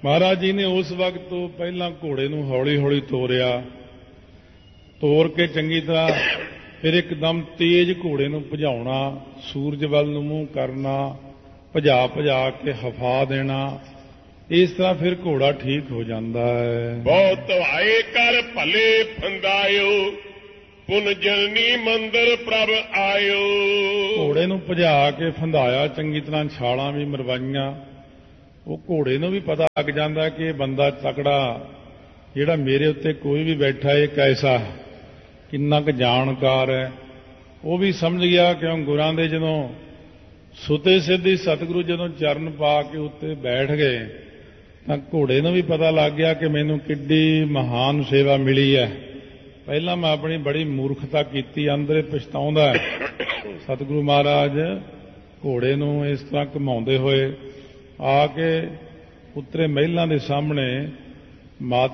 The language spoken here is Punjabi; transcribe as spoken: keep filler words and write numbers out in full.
ਮਹਾਰਾਜ ਜੀ ਨੇ ਉਸ ਵਕਤ ਤੋਂ ਪਹਿਲਾਂ ਘੋੜੇ ਨੂੰ ਹੌਲੀ ਹੌਲੀ ਤੋਰਿਆ, ਤੋਰ ਕੇ ਚੰਗੀ ਤਰ੍ਹਾਂ ਫਿਰ ਇੱਕਦਮ ਤੇਜ਼ ਘੋੜੇ ਨੂੰ ਭਜਾਉਣਾ, ਸੂਰਜ ਵੱਲ ਨੂੰ ਮੂੰਹ ਕਰਨਾ, ਭਜਾ ਭਜਾ ਕੇ ਹਫਾ ਦੇਣਾ। ਇਸ ਤਰ੍ਹਾਂ ਫਿਰ ਘੋੜਾ ਠੀਕ ਹੋ ਜਾਂਦਾ ਹੈ। ਬਹੁਤ ਧਵਾਏ ਕਰ ਭਲੇ ਫੰਦਾਇਓ, ਪੁਨ ਜਨਨੀ ਮੰਦਰ ਪ੍ਰਭ ਆਇਓ। ਘੋੜੇ ਨੂੰ ਭਜਾ ਕੇ ਫੰਦਾਇਆ, ਚੰਗੀ ਤਰ੍ਹਾਂ ਛਾਲਾਂ ਵੀ ਮਰਵਾਈਆਂ। ਉਹ ਘੋੜੇ ਨੂੰ ਵੀ ਪਤਾ ਲੱਗ ਜਾਂਦਾ ਕਿ ਇਹ ਬੰਦਾ ਤਕੜਾ, ਜਿਹੜਾ ਮੇਰੇ ਉੱਤੇ ਕੋਈ ਵੀ ਬੈਠਾ ਇਹ ਕੈਸਾ, ਕਿੰਨਾ ਕੁ ਜਾਣਕਾਰ ਹੈ। ਉਹ ਵੀ ਸਮਝ ਗਿਆ, ਕਿਉਂ ਗੁਰਾਂ ਦੇ ਜਦੋਂ ਸੁਤੇ ਸਿੱਧੀ ਸਤਿਗੁਰੂ ਜਦੋਂ ਚਰਨ ਪਾ ਕੇ ਉੱਤੇ ਬੈਠ ਗਏ ਤਾਂ ਘੋੜੇ ਨੂੰ ਵੀ ਪਤਾ ਲੱਗ ਗਿਆ ਕਿ ਮੈਨੂੰ ਕਿੱਡੀ ਮਹਾਨ ਸੇਵਾ ਮਿਲੀ ਹੈ। ਪਹਿਲਾਂ ਮੈਂ ਆਪਣੀ ਬੜੀ ਮੂਰਖਤਾ ਕੀਤੀ, ਅੰਦਰੇ ਪਛਤਾਉਂਦਾ। ਸਤਿਗੁਰੂ ਮਹਾਰਾਜ ਘੋੜੇ ਨੂੰ ਇਸ ਤਰ੍ਹਾਂ ਘੁਮਾਉਂਦੇ ਹੋਏ ਆ ਕੇ ਉਤਰੇ ਮਹਿਲਾਂ ਦੇ ਸਾਹਮਣੇ ਮਾਤਾ